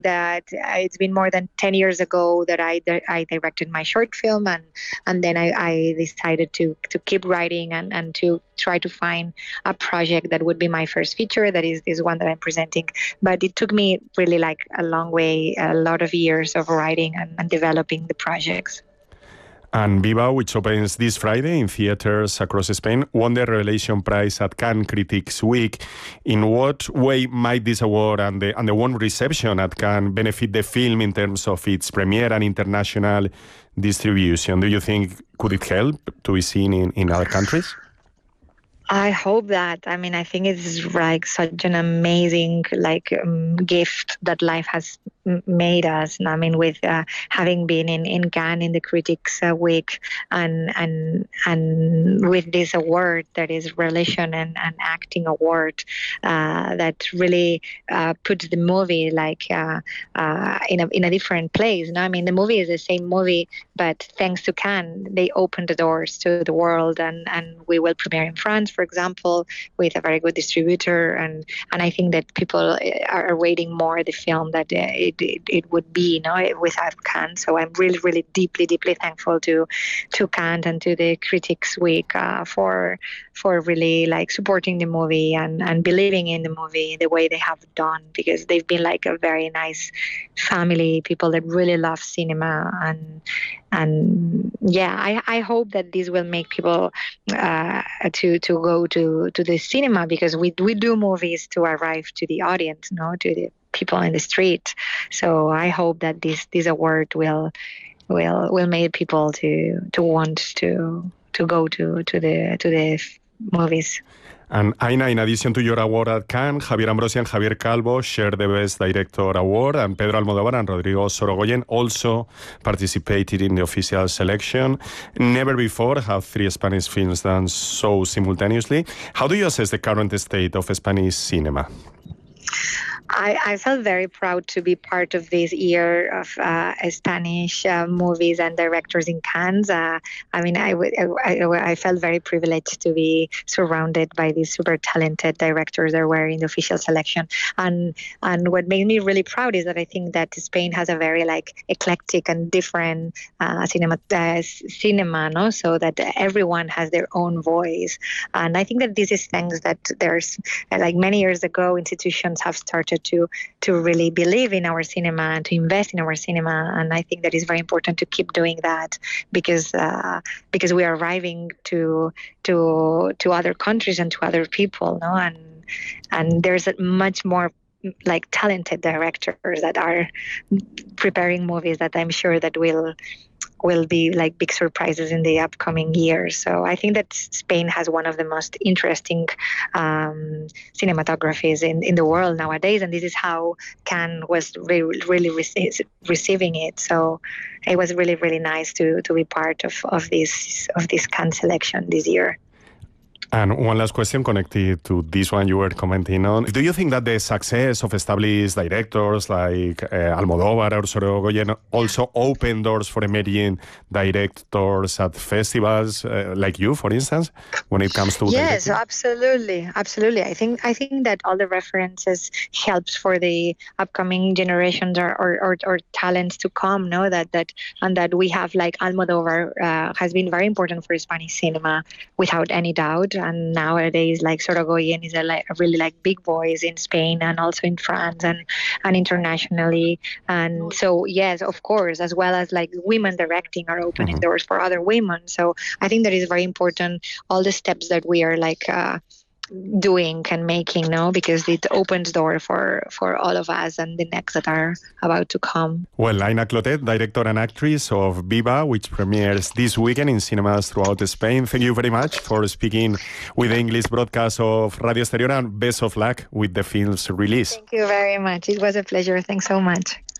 that it's been more than 10 years ago that I directed my short film, and then I decided to keep writing and to try to find a project that would be my first feature, that is this one that I'm presenting. But it took me really like a long way, a lot of years of writing and developing the projects. And Viva, which opens this Friday in theaters across Spain, won the Revelation Prize at Cannes Critics Week. In what way might this award and the warm reception at Cannes benefit the film in terms of its premiere and international distribution? Do you think could it help to be seen in other countries? I hope that. I mean, I think it's like such an amazing gift that life has made us. I mean, with having been in Cannes in the Critics Week and with this award that is Relation and Acting Award that really puts the movie in a different place. No, I mean, the movie is the same movie, but thanks to Cannes, they opened the doors to the world, and we will premiere in France, for example, with a very good distributor, and I think that people are waiting more the film that it would be, without Cannes. So I'm really, really deeply thankful to Cannes and to the Critics Week for really like supporting the movie and believing in the movie the way they have done, because they've been like a very nice family, people that really love cinema, and yeah, I hope that this will make people to go to the cinema, because we do movies to arrive to the audience, to the people in the street. So I hope that this award will make people to want to go to the movies. And Aina, in addition to your award at Cannes, Javier Ambrosi and Javier Calvo shared the Best Director award, and Pedro Almodóvar and Rodrigo Sorogoyen also participated in the official selection. Never before have three Spanish films done so simultaneously. How do you assess the current state of Spanish cinema? I felt very proud to be part of this year of Spanish movies and directors in Cannes. I mean, I felt very privileged to be surrounded by these super talented directors that were in the official selection. And what made me really proud is that I think that Spain has a very eclectic and different cinema, no? So that everyone has their own voice. And I think that this is things that there's many years ago, institutions have started to really believe in our cinema and to invest in our cinema, and I think that is very important to keep doing that, because we are arriving to other countries and to other people, no, and there's much more talented directors that are preparing movies that I'm sure that will be big surprises in the upcoming years. So I think that Spain has one of the most interesting cinematographies in the world nowadays, and this is how Cannes was really receiving it. So it was really, really nice to be part of this Cannes selection this year. And one last question connected to this one you were commenting on. Do you think that the success of established directors like Almodóvar or Sorogoyen also open doors for emerging directors at festivals like you, for instance, when it comes to Yes, directing? absolutely. I think that all the references helps for the upcoming generations or talents to come. No, that we have Almodóvar has been very important for Spanish cinema without any doubt. And nowadays, Sorogoyen is a really big voice in Spain and also in France and internationally. And so, yes, of course, as well as women directing are opening doors for other women. So I think that is very important. All the steps that we are doing and making now, because it opens door for all of us and the next that are about to come. Well, Aina Clotet, director and actress of Viva, which premieres this weekend in cinemas throughout Spain. Thank you very much for speaking with the English broadcast of Radio Exterior, and best of luck with the film's release. Thank you very much. It was a pleasure. Thanks so much.